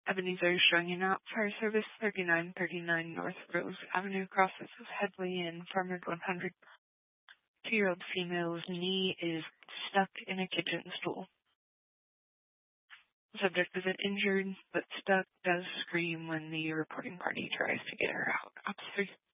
Ebenezer is showing you now. Fire Service 3939 North Rose Avenue crosses with Headley and Farmwood 100. 2-year-old female's knee is stuck in a kitchen stool. The subject isn't injured, but stuck, does scream when the reporting party tries to get her out. Officer